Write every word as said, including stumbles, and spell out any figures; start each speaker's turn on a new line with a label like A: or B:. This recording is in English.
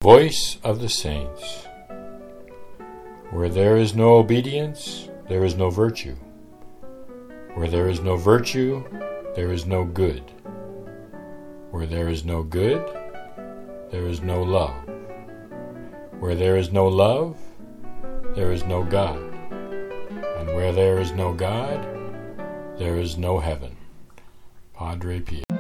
A: Voice of the Saints. Where there is no obedience, there is no virtue. Where there is no virtue, there is no good. Where there is no good, there is no love. Where there is no love, there is no God. And where there is no God, there is no heaven. Padre Pio.